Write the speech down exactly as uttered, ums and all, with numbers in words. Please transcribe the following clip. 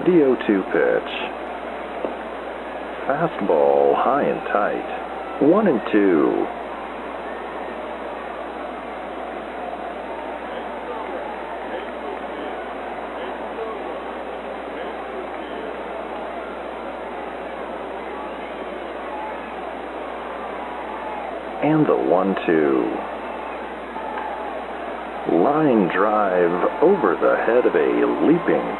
The oh two pitch. Fastball high and tight. One and two. And the one two. Line drive over the head of a leaping